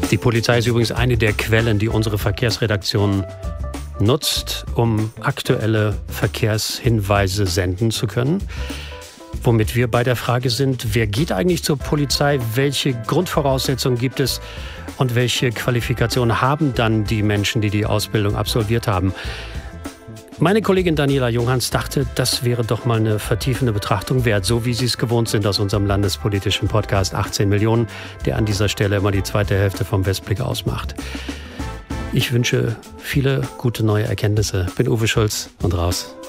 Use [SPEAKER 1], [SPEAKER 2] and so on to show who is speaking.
[SPEAKER 1] Die Polizei ist übrigens eine der Quellen, die unsere Verkehrsredaktion nutzt, um aktuelle Verkehrshinweise senden zu können. Womit wir bei der Frage sind, wer geht eigentlich zur Polizei? Welche Grundvoraussetzungen gibt es? Und welche Qualifikationen haben dann die Menschen, die die Ausbildung absolviert haben? Meine Kollegin Daniela Junghans dachte, das wäre doch mal eine vertiefende Betrachtung wert, so wie Sie es gewohnt sind aus unserem landespolitischen Podcast 18 Millionen, der an dieser Stelle immer die zweite Hälfte vom Westblick ausmacht. Ich wünsche viele gute neue Erkenntnisse. Bin Uwe Schulz und raus.